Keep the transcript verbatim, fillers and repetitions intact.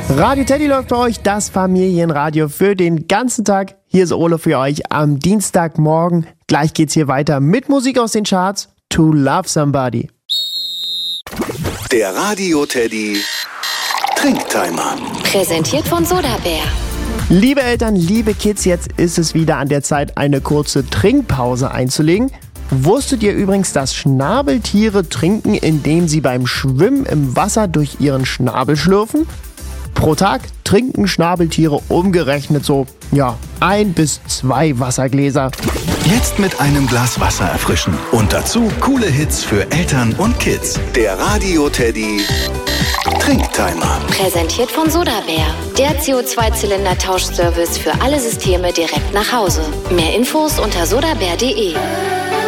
Radio Teddy läuft bei euch, das Familienradio für den ganzen Tag. Hier ist Ole für euch am Dienstagmorgen. Gleich geht's hier weiter mit Musik aus den Charts. To Love Somebody. Der Radio Teddy Trinktimer. Präsentiert von Sodabär. Liebe Eltern, liebe Kids, jetzt ist es wieder an der Zeit, eine kurze Trinkpause einzulegen. Wusstet ihr übrigens, dass Schnabeltiere trinken, indem sie beim Schwimmen im Wasser durch ihren Schnabel schlürfen? Pro Tag trinken Schnabeltiere umgerechnet so, ja, ein bis zwei Wassergläser. Jetzt mit einem Glas Wasser erfrischen. Und dazu coole Hits für Eltern und Kids. Der Radio Teddy Trinktimer. Präsentiert von Sodabär. Der C O zwei Zylinder Tauschservice für alle Systeme direkt nach Hause. Mehr Infos unter sodabär punkt de.